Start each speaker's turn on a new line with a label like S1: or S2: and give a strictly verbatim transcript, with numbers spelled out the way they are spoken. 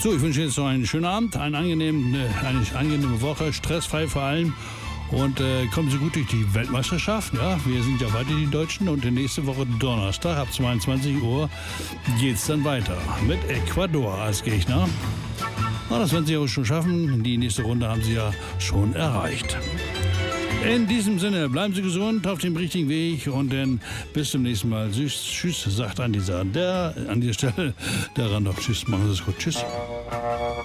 S1: So, ich wünsche jetzt noch einen schönen Abend, einen angenehmen, eine angenehme Woche, stressfrei vor allem. Und äh, kommen Sie gut durch die Weltmeisterschaft. Ja, wir sind ja weiter die Deutschen. Und nächste Woche Donnerstag ab zweiundzwanzig Uhr geht es dann weiter mit Ecuador als Gegner. Na, das werden Sie auch schon schaffen. Die nächste Runde haben Sie ja schon erreicht. In diesem Sinne, bleiben Sie gesund, auf dem richtigen Weg und dann bis zum nächsten Mal. Tschüss, tschüss sagt an dieser, der, an dieser Stelle der Randolph. Tschüss, machen Sie es gut. Tschüss.